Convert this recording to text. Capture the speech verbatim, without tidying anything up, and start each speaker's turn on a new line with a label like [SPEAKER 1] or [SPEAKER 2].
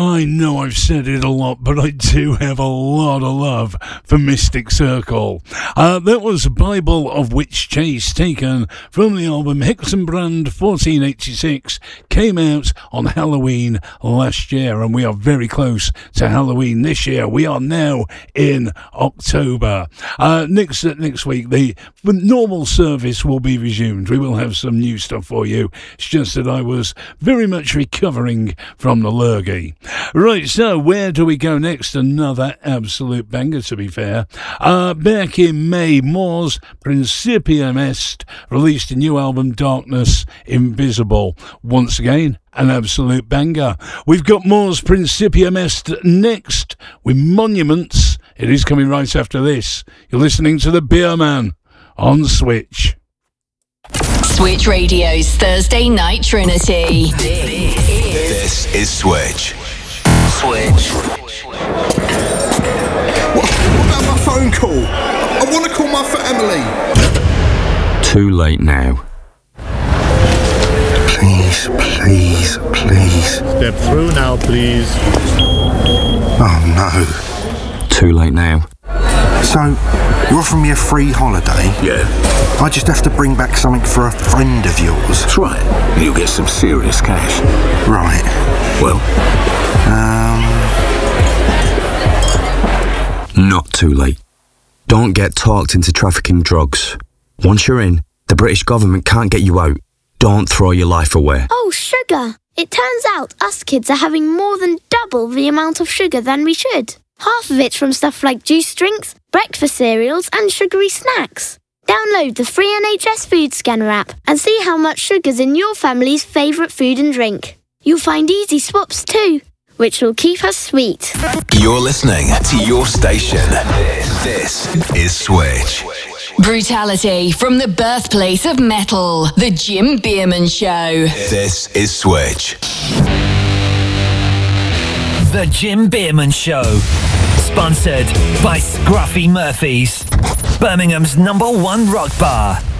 [SPEAKER 1] I know I've said it a lot, but I do have a lot of love for Mystic Circle. Uh, that was Bible of Witch Chase, taken from the album Hexenbrand fourteen eighty-six, came out on Halloween last year, and we are very close to Halloween this year. We are now in October. Uh, next next week, the normal service will be resumed. We will have some new stuff for you. It's just that I was very much recovering from the lurgy. Right, so where do we go next? Another absolute banger, to be fair. Uh, back in May, Mors Principium Est released a new album, Darkness Invisible. Once again, an absolute banger. We've got Mors Principium Est next with Monuments. It is coming right after this. You're listening to The Beer Man on Switch.
[SPEAKER 2] Switch Radio's Thursday Night Trinity.
[SPEAKER 3] This is Switch. Switch.
[SPEAKER 4] What, what about my phone call? I want to call my family.
[SPEAKER 5] Too late now.
[SPEAKER 4] Please, please, please.
[SPEAKER 6] Step through now, please.
[SPEAKER 4] Oh no.
[SPEAKER 5] Too late now.
[SPEAKER 4] So, you're offering me a free holiday?
[SPEAKER 3] Yeah.
[SPEAKER 4] I just have to bring back something for a friend of yours.
[SPEAKER 3] That's right. And you'll get some serious cash.
[SPEAKER 4] Right.
[SPEAKER 3] Well,
[SPEAKER 4] Um...
[SPEAKER 5] Not too late. Don't get talked into trafficking drugs. Once you're in, the British government can't get you out. Don't throw your life away.
[SPEAKER 7] Oh, sugar. It turns out us kids are having more than double the amount of sugar than we should. Half of it's from stuff like juice drinks, breakfast cereals and sugary snacks. Download the free N H S Food Scanner app and see how much sugar's in your family's favourite food and drink. You'll find easy swaps too, which will keep us sweet.
[SPEAKER 3] you're listening to your station. This is Switch.
[SPEAKER 2] Brutality from the birthplace of metal, The Jim Bierman Show.
[SPEAKER 3] This is Switch.
[SPEAKER 8] The Jim Bierman Show. Sponsored by Scruffy Murphy's, Birmingham's number one rock bar.